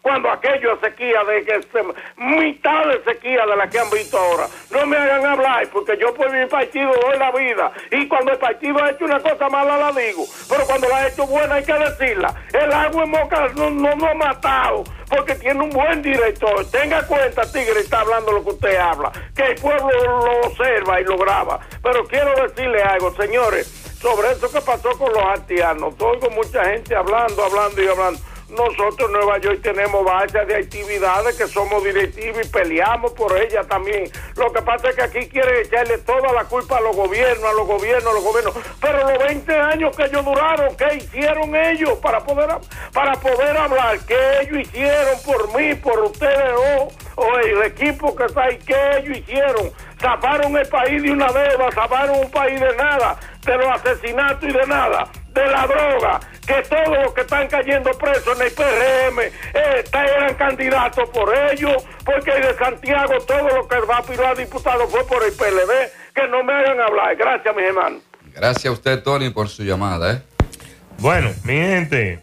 cuando aquello es sequía, mitad de sequía de la que han visto ahora. No me hagan hablar, porque yo por mi partido doy la vida, y cuando el partido ha hecho una cosa mala la digo, pero cuando la ha hecho buena hay que decirla. El agua en Moca no ha matado, porque tiene un buen director. Tenga cuenta, Tigre, está hablando lo que usted habla, que el pueblo lo observa y lo graba. Pero quiero decirle algo, señores, sobre eso que pasó con los haitianos. Oigo mucha gente hablando. Nosotros en Nueva York tenemos varias de actividades que somos directivos y peleamos por ellas también. Lo que pasa es que aquí quieren echarle toda la culpa a los gobiernos. Pero los 20 años que ellos duraron, ¿qué hicieron ellos para poder hablar? ¿Qué ellos hicieron por mí, por ustedes o el equipo que está ahí? ¿Qué ellos hicieron? Zafaron el país de una deuda, zafaron un país de nada, de los asesinatos y de nada, de la droga, que todos los que están cayendo presos en el PRM eran candidatos por ellos, porque de Santiago todo lo que va a pirar diputado fue por el PLD. Que no me hagan hablar. Gracias, mis hermanos. Gracias a usted, Tony, por su llamada. Bueno, mi gente.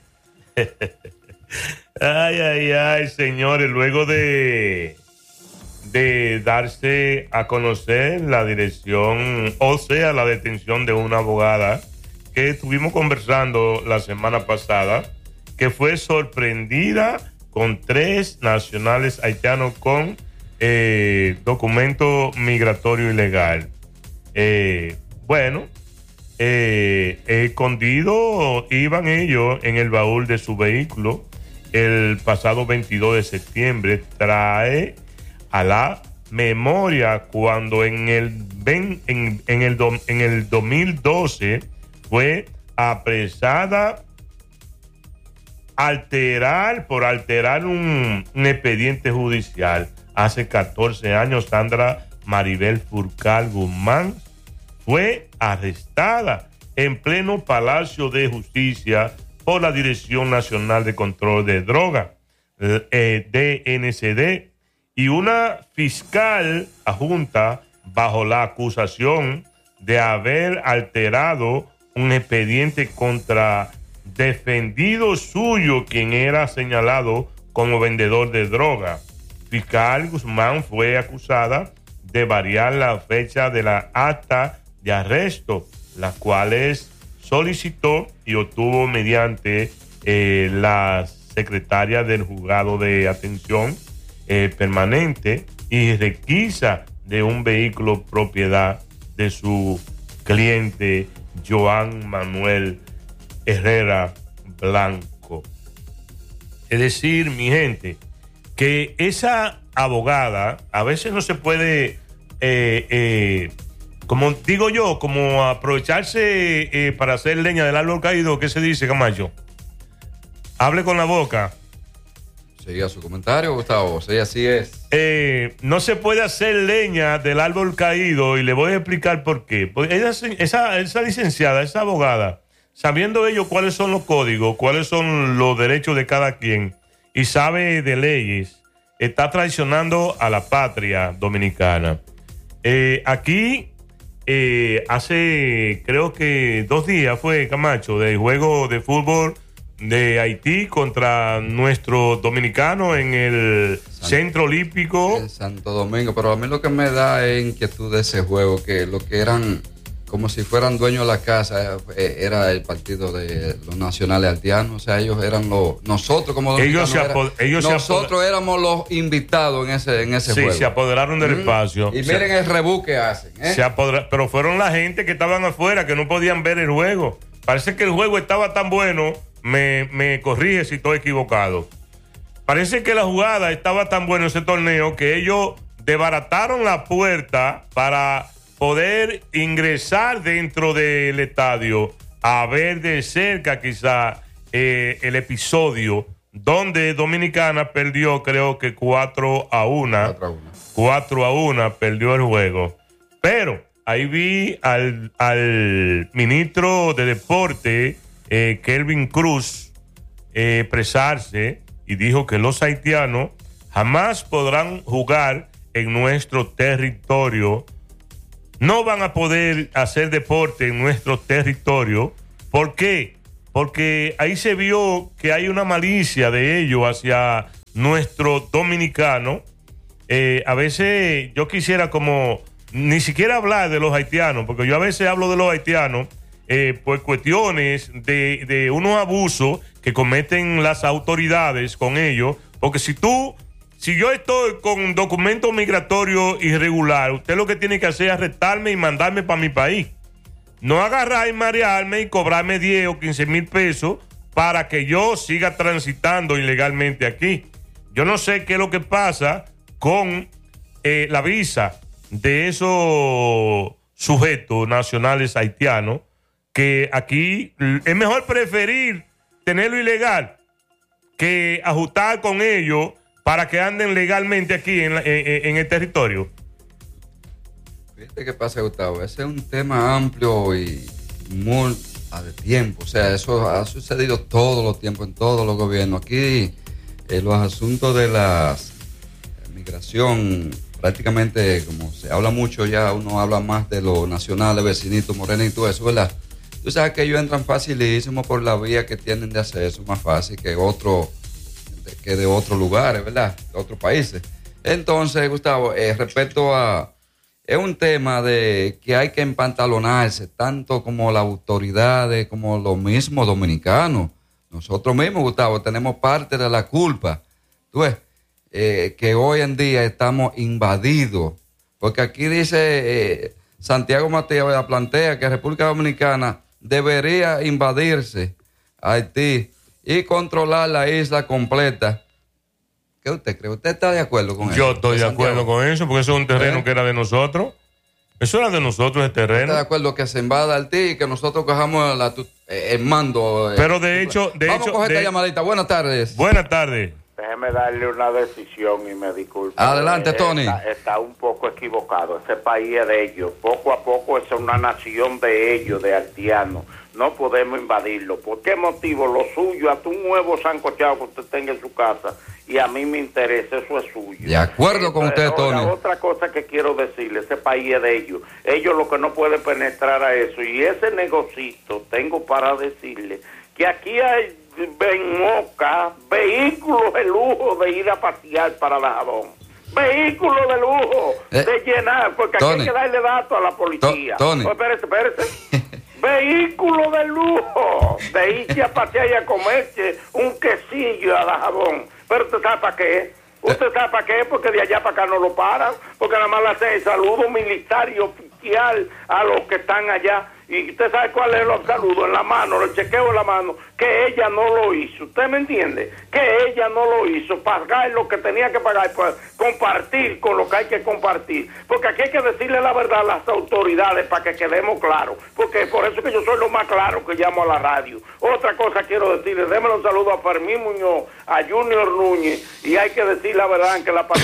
Ay, señores, luego de darse a conocer la dirección, o sea, la detención de una abogada que estuvimos conversando la semana pasada, que fue sorprendida con 3 nacionales haitianos con documento migratorio ilegal. Escondido iban ellos en el baúl de su vehículo el pasado 22 de septiembre. Trae a la memoria cuando en el 2012 fue apresada por alterar un expediente judicial. Hace 14 años, Sandra Maribel Furcal Guzmán fue arrestada en pleno Palacio de Justicia por la Dirección Nacional de Control de Drogas, DNCD, y una fiscal adjunta bajo la acusación de haber alterado un expediente contra defendido suyo, quien era señalado como vendedor de droga. Fiscal Guzmán fue acusada de variar la fecha de la acta de arresto, las cuales solicitó y obtuvo mediante la secretaria del juzgado de atención permanente y requisa de un vehículo propiedad de su cliente Joan Manuel Herrera Blanco. Es decir, mi gente, que esa abogada a veces no se puede, como digo yo, como aprovecharse para hacer leña del árbol caído. ¿Qué se dice, Camacho? Hable con la boca. Seguía su comentario, Gustavo. Sí, así es. No se puede hacer leña del árbol caído, y le voy a explicar por qué. Porque esa licenciada, esa abogada, sabiendo ellos cuáles son los códigos, cuáles son los derechos de cada quien, y sabe de leyes, está traicionando a la patria dominicana. Aquí, hace creo que 2 días fue, Camacho, del juego de fútbol de Haití contra nuestro dominicano en el Centro Olímpico en Santo Domingo. Pero a mí lo que me da es inquietud de ese juego, que lo que eran como si fueran dueños de la casa era el partido de los nacionales haitianos. O sea, ellos eran nosotros como dominicanos nosotros éramos los invitados en ese juego. Sí, se apoderaron del espacio. Y miren el rebú que hacen, pero fueron la gente que estaban afuera, que no podían ver el juego. Parece que el juego estaba tan bueno. Me corrige si estoy equivocado. Parece que la jugada estaba tan buena en ese torneo que ellos desbarataron la puerta para poder ingresar dentro del estadio a ver de cerca quizá el episodio donde Dominicana perdió, creo que 4-1. 4-1 perdió el juego. Pero ahí vi al ministro de Deporte, Kelvin Cruz, expresarse, y dijo que los haitianos jamás podrán jugar en nuestro territorio, no van a poder hacer deporte en nuestro territorio. ¿Por qué? Porque ahí se vio que hay una malicia de ellos hacia nuestro dominicano. A veces yo quisiera como ni siquiera hablar de los haitianos, porque yo a veces hablo de los haitianos por cuestiones de unos abusos que cometen las autoridades con ellos, porque si yo estoy con documento migratorio irregular, usted lo que tiene que hacer es arrestarme y mandarme para mi país. No agarrar y marearme y cobrarme 10 o 15 mil pesos para que yo siga transitando ilegalmente aquí. Yo no sé qué es lo que pasa con la visa de esos sujetos nacionales haitianos, que aquí es mejor preferir tenerlo ilegal que ajustar con ellos para que anden legalmente aquí en el territorio. Fíjate qué pasa, Gustavo. Ese es un tema amplio y muy de tiempo. O sea, eso ha sucedido todos los tiempos, en todos los gobiernos. Aquí los asuntos de la migración, prácticamente, como se habla mucho ya, uno habla más de lo nacional, de vecinito, morenito, eso, ¿verdad? Tú sabes que ellos entran facilísimo por la vía que tienen de acceso, más fácil que de otros lugares, ¿verdad? De otros países. Entonces, Gustavo, respecto a... Es un tema de que hay que empantalonarse, tanto como las autoridades, como los mismos dominicanos. Nosotros mismos, Gustavo, tenemos parte de la culpa. Tú ves, que hoy en día estamos invadidos. Porque aquí dice Santiago Matías, plantea que República Dominicana debería invadirse a Haití y controlar la isla completa. ¿Qué usted cree? ¿Usted está de acuerdo con eso? Yo estoy de acuerdo con eso, porque eso es un terreno que era de nosotros. Eso era de nosotros, el terreno. ¿Está de acuerdo que se invada Haití y que nosotros cojamos el mando? Pero de hecho... Vamos a coger esta llamadita. Buenas tardes. Buenas tardes. Déjeme darle una decisión y me disculpe. Adelante, Tony. Está un poco equivocado. Ese país es de ellos. Poco a poco es una nación de ellos, de haitianos. No podemos invadirlo. ¿Por qué motivo? Lo suyo, hasta un huevo sancochado que usted tenga en su casa, y a mí me interesa, eso es suyo. De acuerdo con usted, Tony. Otra cosa que quiero decirle, ese país es de ellos. Ellos lo que no pueden penetrar a eso. Y ese negocito, tengo para decirle que aquí hay en Moca vehículos de lujo de ir a pasear para Dajabón. Vehículos de lujo de llenar, porque aquí hay que darle datos a la policía. Tony. Espérese. Vehículo de lujo de irse a pasear y a comerse un quesillo a Dajabón. Pero usted sabe para qué. Usted sabe para qué, porque de allá para acá no lo paran, porque nada más le hacen el saludo militar y oficial a los que están allá. Y usted sabe cuál es los saludos en la mano, el chequeo en la mano, que ella no lo hizo. ¿Usted me entiende? Que ella no lo hizo. Pagar lo que tenía que pagar, pues compartir con lo que hay que compartir. Porque aquí hay que decirle la verdad a las autoridades para que quedemos claros. Porque por eso que yo soy lo más claro que llamo a la radio. Otra cosa quiero decirle, démosle un saludo a Fermín Muñoz, a Junior Núñez, y hay que decir la verdad, aunque las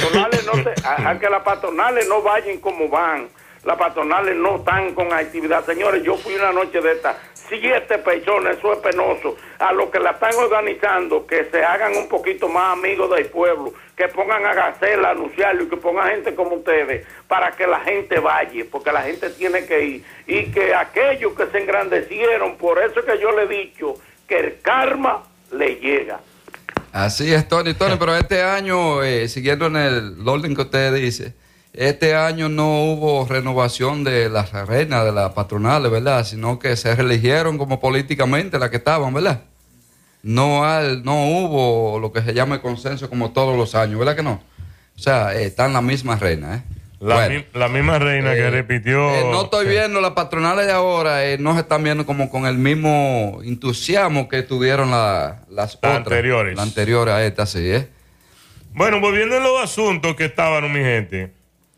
patronales no vayan como van. Las patronales no están con actividad. Señores, yo fui una noche de estas, 7 personas, eso es penoso. A los que la están organizando, que se hagan un poquito más amigos del pueblo, que pongan a Gacela a anunciarlo y que pongan gente como ustedes para que la gente vaya, porque la gente tiene que ir. Y que aquellos que se engrandecieron, por eso que yo le he dicho que el karma le llega. Así es, Tony, pero este año, siguiendo en el orden que usted dice, este año no hubo renovación de las reinas, de las patronales, ¿verdad? Sino que se reeligieron como políticamente las que estaban, ¿verdad? No hubo lo que se llama el consenso como todos los años, ¿verdad que no? O sea, están las mismas reinas, ¿eh? La misma reina que repitió. No estoy viendo las patronales de ahora, no se están viendo como con el mismo entusiasmo que tuvieron las otras. Anteriores. Las anteriores a esta, sí, ¿eh? Bueno, volviendo a los asuntos que estaban, mi gente.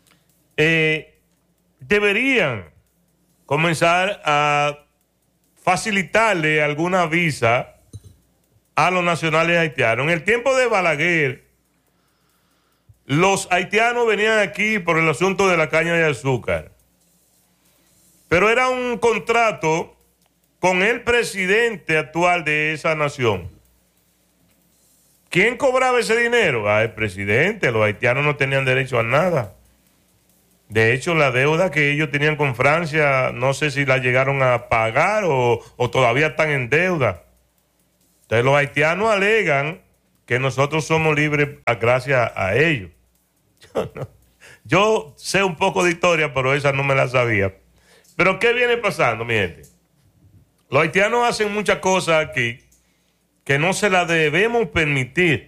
Deberían comenzar a facilitarle alguna visa a los nacionales haitianos. En el tiempo de Balaguer, los haitianos venían aquí por el asunto de la caña de azúcar, pero era un contrato con el presidente actual de esa nación. ¿Quién cobraba ese dinero? El presidente. Los haitianos no tenían derecho a nada. De hecho, la deuda que ellos tenían con Francia, no sé si la llegaron a pagar o todavía están en deuda. Entonces, los haitianos alegan que nosotros somos libres gracias a ellos. Yo sé un poco de historia, pero esa no me la sabía. Pero ¿qué viene pasando, mi gente? Los haitianos hacen muchas cosas aquí que no se las debemos permitir.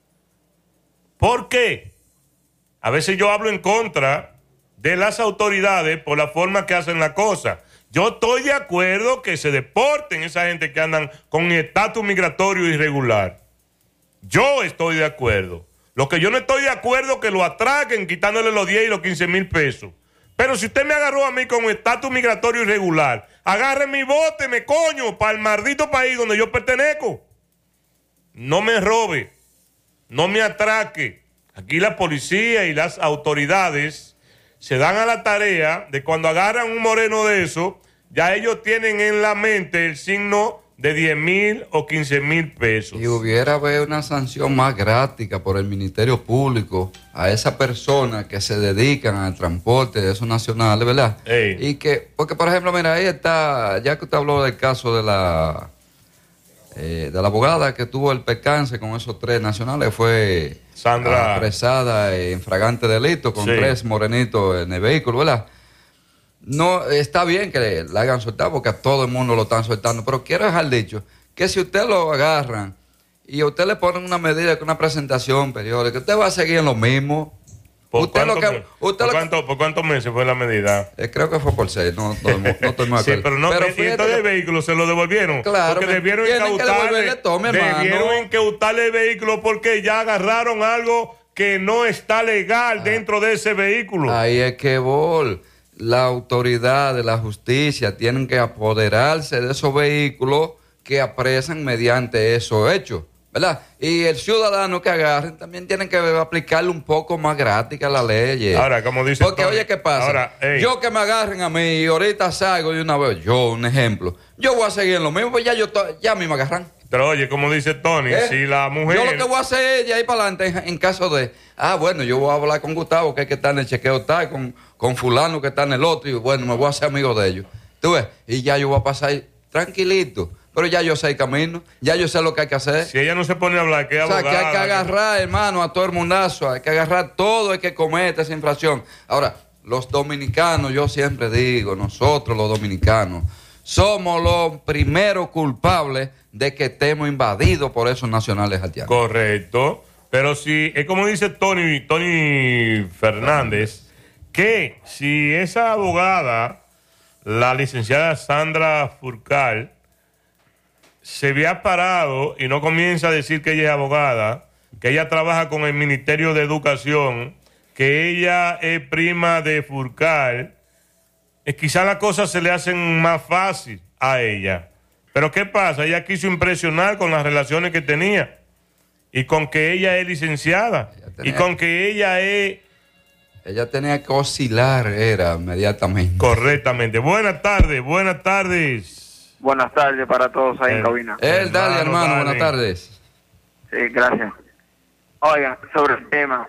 ¿Por qué? A veces yo hablo en contra de las autoridades por la forma que hacen la cosa. Yo estoy de acuerdo que se deporten esa gente que andan con estatus migratorio irregular. Yo estoy de acuerdo. Lo que yo no estoy de acuerdo es que lo atraquen quitándole los 10 y los 15 mil pesos. Pero si usted me agarró a mí con estatus migratorio irregular, agarre mi bote, me coño, para el maldito país donde yo pertenezco. No me robe, no me atraque. Aquí la policía y las autoridades se dan a la tarea de cuando agarran un moreno de eso, ya ellos tienen en la mente el signo de 10 mil o 15 mil pesos. Y hubiera haber una sanción más drástica por el Ministerio Público a esas personas que se dedican al transporte de esos nacionales, ¿verdad? Ey. Y que, porque por ejemplo, mira, ahí está, ya que usted habló del caso de la abogada que tuvo el percance con esos 3 nacionales, fue Sandra apresada en fragante delito con sí. 3 morenitos en el vehículo, ¿verdad? No, está bien que la hagan soltar porque a todo el mundo lo están soltando, pero quiero dejar dicho que si usted lo agarran y a usted le ponen una medida con una presentación periódica, usted va a seguir en lo mismo. ¿Por cuántos meses fue la medida? Creo que fue por 6, no estoy muy de acuerdo. Sí, pero no, y entonces el vehículo se lo devolvieron. Claro, porque debieron incautarle el vehículo porque ya agarraron algo que no está legal dentro de ese vehículo. Ahí es que la autoridad de la justicia tienen que apoderarse de esos vehículos que apresan mediante esos hechos, ¿verdad? Y el ciudadano que agarren también tienen que aplicarle un poco más gratis a la ley. Ahora, como dice porque Tony, oye, ¿qué pasa? Ahora, yo que me agarren a mí y ahorita salgo de una vez, yo, un ejemplo, yo voy a seguir en lo mismo, pues ya a mí me agarran. Pero oye, como dice Tony, si la mujer... Yo lo que voy a hacer es de ahí para adelante en caso de... bueno, yo voy a hablar con Gustavo, que es que está en el chequeo tal, con fulano que está en el otro, y bueno, me voy a hacer amigo de ellos. ¿Tú ves? Y ya yo voy a pasar ahí tranquilito. Pero ya yo sé el camino, ya yo sé lo que hay que hacer. Si ella no se pone a hablar, que es abogada. O sea, que hay que agarrar, hermano, a todo el mundazo, hay que agarrar todo el que comete esa infracción. Ahora, los dominicanos, yo siempre digo, nosotros los dominicanos, somos los primeros culpables de que estemos invadidos por esos nacionales haitianos. Correcto. Pero si, es como dice Tony Fernández, que si esa abogada, la licenciada Sandra Furcal, se había parado y no comienza a decir que ella es abogada, que ella trabaja con el Ministerio de Educación, que ella es prima de Furcal, quizás las cosas se le hacen más fácil a ella. Pero ¿qué pasa? Ella quiso impresionar con las relaciones que tenía y con que ella es licenciada y con que ella es... Ella tenía que oscilar, era inmediatamente. Correctamente. Buenas tardes. Buenas tardes para todos ahí en cabina. Dale, hermano, buenas tardes. Sí, gracias. Oigan, sobre el tema,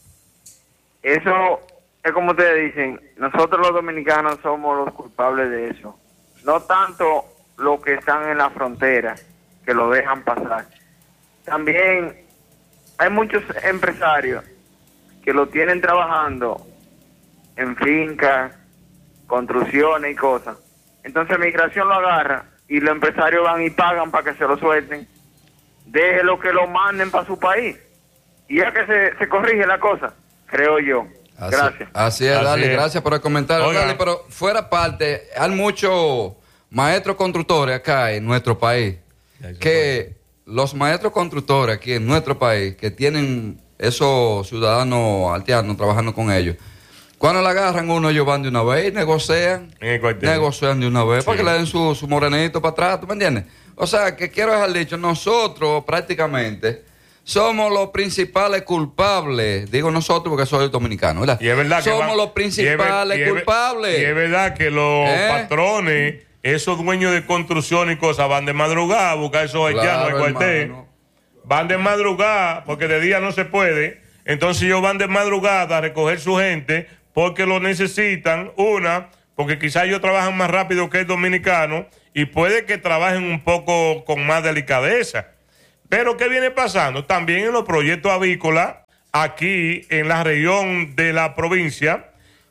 eso es como ustedes dicen, nosotros los dominicanos somos los culpables de eso. No tanto los que están en la frontera, que lo dejan pasar. También hay muchos empresarios que lo tienen trabajando en fincas, construcciones y cosas. Entonces migración lo agarra y los empresarios van y pagan para que se lo suelten. Déjelo que lo manden para su país. Y ya que se corrige la cosa, creo yo. Gracias. Así es, Dale, gracias por el comentario. Dale, pero fuera parte, hay muchos maestros constructores acá en nuestro país, que los maestros constructores aquí en nuestro país, que tienen esos ciudadanos haitianos trabajando con ellos, cuando la agarran uno, ellos van de una vez y negocian de una vez, para que le den su morenito para atrás, ¿tú me entiendes? O sea, que quiero dejar dicho, nosotros prácticamente somos los principales culpables, digo nosotros porque soy dominicano, ¿verdad? Y es verdad que somos los principales culpables. Y es verdad que los patrones, esos dueños de construcción y cosas, van de madrugada a buscar esos haitianos en cuartel. Van de madrugada porque de día no se puede. Entonces ellos van de madrugada a recoger su gente porque lo necesitan. Porque quizás ellos trabajan más rápido que el dominicano y puede que trabajen un poco con más delicadeza. Pero ¿qué viene pasando? También en los proyectos avícolas, aquí en la región de la provincia,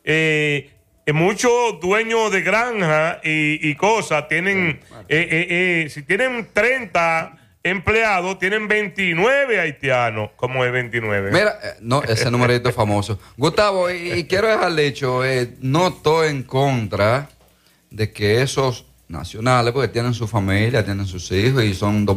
muchos dueños de granja y cosas tienen, si tienen 30 empleados, tienen 29 haitianos. ¿Cómo es 29? Mira, no, ese numerito famoso. Gustavo, y quiero dejarle dicho, no estoy en contra de que esos nacionales, porque tienen su familia, tienen sus hijos y son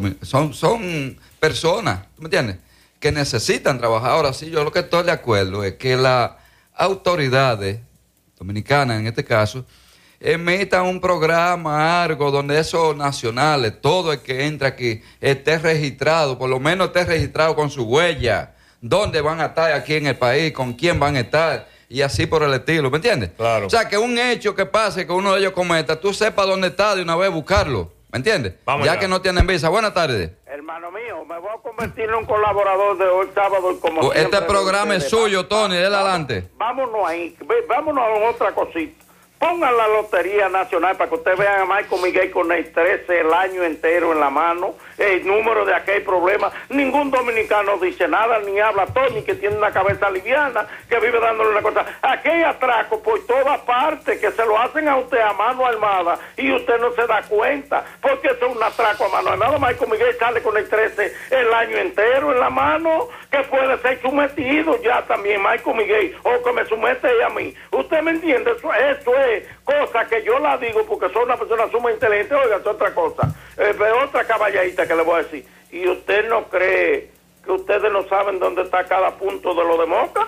personas, ¿tú me entiendes?, que necesitan trabajar. Ahora sí, yo lo que estoy de acuerdo es que las autoridades dominicanas, en este caso, emitan un programa, algo donde esos nacionales, todo el que entra aquí, esté registrado, por lo menos esté registrado con su huella, dónde van a estar aquí en el país, con quién van a estar, y así por el estilo, ¿me entiendes? Claro. O sea, que un hecho que pase, que uno de ellos cometa, tú sepas dónde está de una vez buscarlo, ¿me entiendes? Vamos ya allá. que no tienen visa. Buenas tardes. Hermano mío, me voy a convertir en un colaborador de hoy sábado como Este siempre, programa es ustedes. suyo, Tony, déle adelante. Vámonos ahí, vámonos a otra cosita. Pongan la Lotería Nacional para que ustedes vean a Michael Miguel con el 13 el año entero en la mano, el número de aquel problema. Ningún dominicano dice nada, ni habla Tony, que tiene una cabeza liviana, que vive dándole una cosa. Aquí hay atraco por todas partes, que se lo hacen a usted a mano armada y usted no se da cuenta, porque eso es un atraco a mano armada. Michael Miguel sale con el 13 el año entero en la mano, que puede ser sometido ya también Michael Miguel, o que me somete a mí. ¿Usted me entiende? Eso es cosa que yo la digo porque soy una persona sumamente inteligente. Oiga, es otra cosa, otra caballadita que le voy a decir. ¿Y usted no cree que ustedes no saben dónde está cada punto de lo de Moca?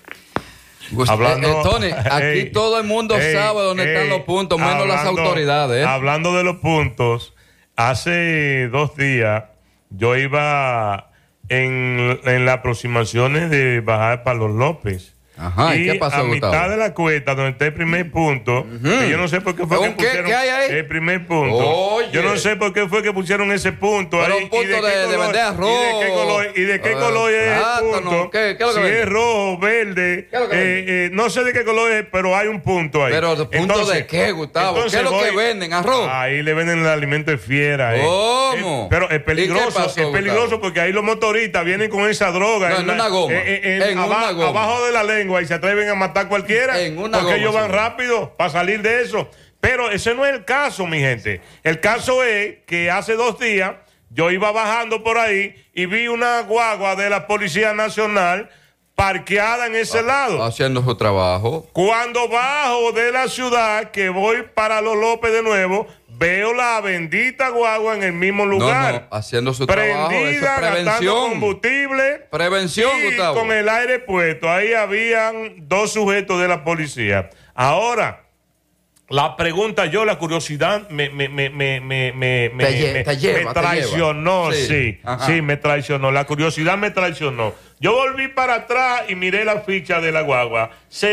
Hablando, Tony, aquí todo el mundo sabe dónde están los puntos, menos las autoridades. Hablando de los puntos, hace 2 días yo iba en las aproximaciones de bajar para los López. Ajá, ¿y qué pasó, a Gustavo? mitad de la cuesta, donde está el primer punto, que yo no sé por qué fue que pusieron ¿qué hay ahí? el primer punto. Oye. Yo no sé por qué fue que pusieron ese punto. Pero ahí. un punto de vender arroz. ¿Y de qué color es el Plátano, punto? ¿qué es lo que si vende? es rojo, verde, ¿Qué es lo que vende? no sé de qué color es, pero hay un punto ahí. Pero ¿de punto de qué, Gustavo? ¿Qué es lo que venden? ¿Arroz? Ahí le venden el alimento de fiera. ¿Cómo? Pero es peligroso, ¿Y qué pasó, es peligroso Gustavo? porque ahí los motoristas vienen con esa droga. No, en una goma. En una goma. Abajo de la lengua y se atreven a matar cualquiera. En una porque goma, ellos van señor. rápido para salir de eso. Pero ese no es el caso, mi gente. El caso es que hace 2 días yo iba bajando por ahí y vi una guagua de la Policía Nacional parqueada en ese lado. Haciendo su trabajo. Cuando bajo de la ciudad, que voy para Los López de nuevo, veo la bendita guagua en el mismo lugar. No, haciendo su trabajo. Eso es Prendida, gastando prevención. combustible. Prevención, y Gustavo. con el aire puesto. Ahí habían 2 sujetos de la policía. Ahora, la pregunta, la curiosidad me traicionó, sí. Ajá. Sí, me traicionó. La curiosidad me traicionó. Yo volví para atrás y miré la ficha de la guagua.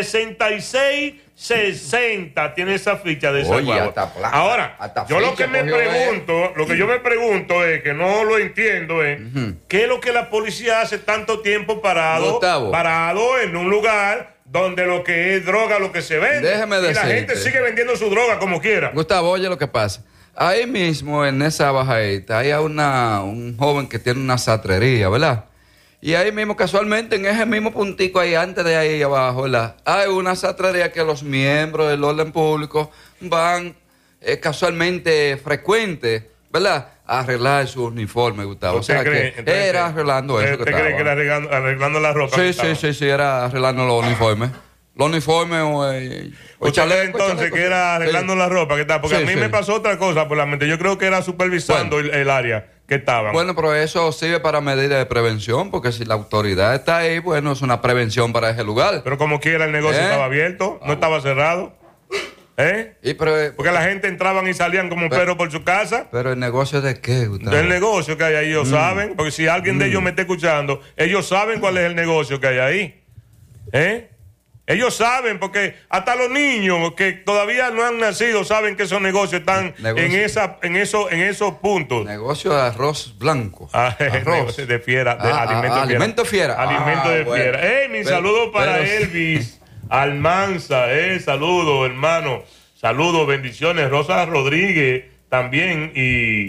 6660 tiene esa ficha de esa Oye, guagua. hasta plata, Ahora, hasta yo lo ficha que me cogió, pregunto, lo que yo me pregunto es, que no lo entiendo, es ¿qué es lo que la policía hace tanto tiempo parado en un lugar donde lo que es droga, lo que se vende? Déjeme y la decirte. gente sigue vendiendo su droga como quiera. Gustavo, oye lo que pasa. Ahí mismo, en esa bajadita, hay un joven que tiene una satrería, ¿verdad? Y ahí mismo, casualmente, en ese mismo puntico ahí, antes de ahí abajo, ¿verdad? Hay una satrería que los miembros del orden público van casualmente frecuentes, ¿verdad? A arreglar su uniforme, Gustavo. O sea, cree? que Entonces, era arreglando eso. ¿Usted cree que era arreglando la ropa? que estaba? Sí, era arreglando los uniformes. Los uniformes o ¿Usted cree chaleco, entonces que era arreglando sí. la ropa que estaba? Porque Sí, a mí sí. me pasó otra cosa por la mente. Yo creo que era supervisando el área que estaban. Bueno, pero eso sirve para medidas de prevención, porque si la autoridad está ahí, bueno, es una prevención para ese lugar. Pero como quiera, el negocio estaba abierto, no estaba cerrado. Porque la gente entraban y salían como un perro por su casa. Pero el negocio de qué, Gustavo? Del negocio que hay ahí, ellos saben. Porque si alguien de ellos me está escuchando, ellos saben cuál es el negocio que hay ahí. Ellos saben, porque hasta los niños que todavía no han nacido saben que esos negocios están en esos puntos. Negocio de arroz blanco. Arroz de fiera, de alimento fiera. Alimento de bueno. fiera. Mi saludo para Elvis Almanza, saludo, hermano. Saludos, bendiciones. Rosa Rodríguez también. Y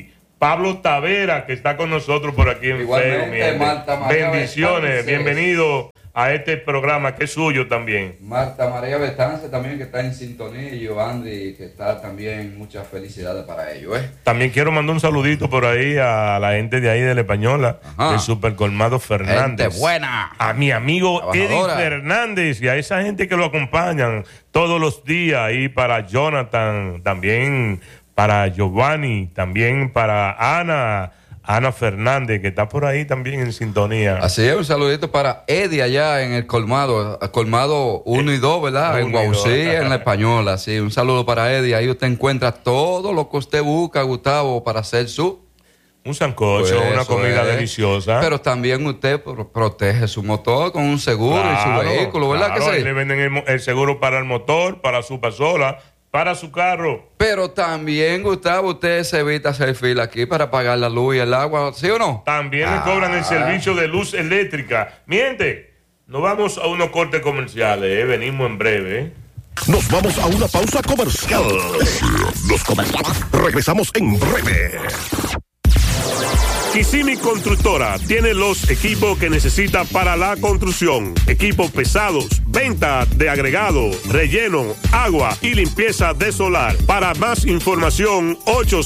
Pablo Tavera, que está con nosotros por aquí en Igualmente, Marta María bendiciones, Betance. Bienvenido a este programa que es suyo también. Marta María Betance también, que está en sintonía, y Giovanni, que está también, muchas felicidades para ellos. También quiero mandar un saludito por ahí a la gente de ahí de La Española, del Supercolmado Fernández. Gente buena. A mi amigo Trabajadora. Eddie Fernández y a esa gente que lo acompañan todos los días, y para Jonathan, también para Giovanni, también para Ana Fernández, que está por ahí también en sintonía. Así es, un saludito para Eddie allá en el Colmado 1 y 2, ¿verdad? En Guaucí, en La Española. Sí, un saludo para Eddie. Ahí usted encuentra todo lo que usted busca, Gustavo, para hacer un sancocho, pues una comida deliciosa. Pero también usted protege su motor con un seguro y su vehículo, ¿verdad que sí? Ahí le venden el seguro para el motor, para su pasola, para su carro. Pero también, Gustavo, usted se evita hacer fila aquí para pagar la luz y el agua, ¿sí o no? También le cobran el servicio de luz eléctrica. Miente, nos vamos a unos cortes comerciales, venimos en breve. Nos vamos a una pausa comercial. Los comerciales. Regresamos en breve. Kissimmee Constructora tiene los equipos que necesita para la construcción. Equipos pesados, venta de agregado, relleno, agua y limpieza de solar. Para más información,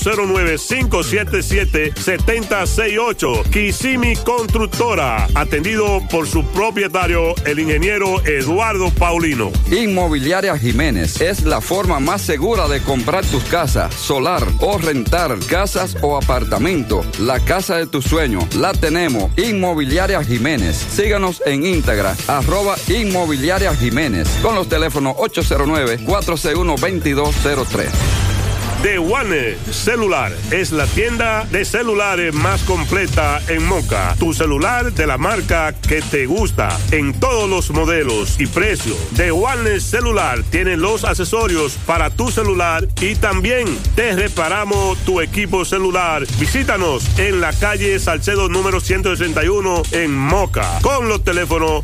809-577-7068. Kissimmee Constructora, atendido por su propietario, el ingeniero Eduardo Paulino. Inmobiliaria Jiménez es la forma más segura de comprar tus casas, solar o rentar casas o apartamentos. La casa de tus sueños la tenemos. Inmobiliaria Jiménez. Síganos en Instagram, @Inmobiliaria Jiménez, con los teléfonos 809-461-2203. The One Celular es la tienda de celulares más completa en Moca. Tu celular de la marca que te gusta, en todos los modelos y precios. The One Celular tiene los accesorios para tu celular y también te reparamos tu equipo celular. Visítanos en la calle Salcedo número 161 en Moca, con los teléfonos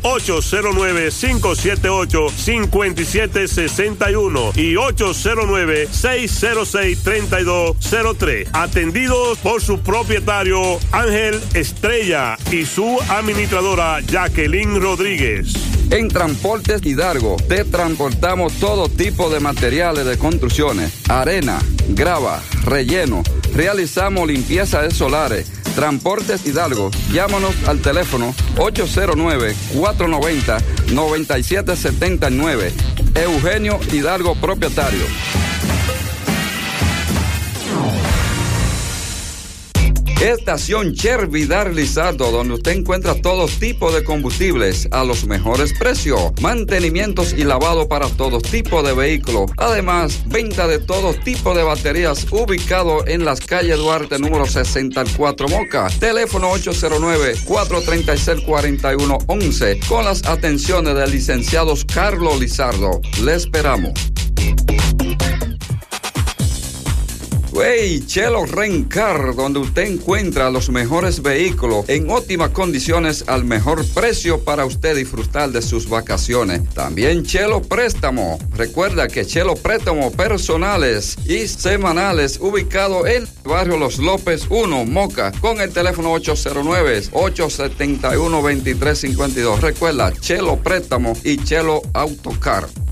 809-578-5761 y 809-606-3203. Atendidos por su propietario Ángel Estrella y su administradora Jacqueline Rodríguez. En Transportes Hidalgo te transportamos todo tipo de materiales de construcciones, arena, grava, relleno. Realizamos limpieza de solares. Transportes Hidalgo, llámanos al teléfono 809-490-9779. Eugenio Hidalgo, propietario. Estación Chervidar Lizardo, donde usted encuentra todo tipo de combustibles a los mejores precios, mantenimientos y lavado para todo tipo de vehículos. Además, venta de todo tipo de baterías, ubicado en las calles Duarte número 64 Moca. Teléfono 809-436-4111, con las atenciones del licenciado Carlos Lizardo. Le esperamos. Chelo Rencar, donde usted encuentra los mejores vehículos en óptimas condiciones al mejor precio para usted disfrutar de sus vacaciones. También Chelo Préstamo. Recuerda que Chelo Préstamo personales y semanales, ubicado en el barrio Los López 1, Moca, con el teléfono 809-871-2352. Recuerda, Chelo Préstamo y Chelo Autocar.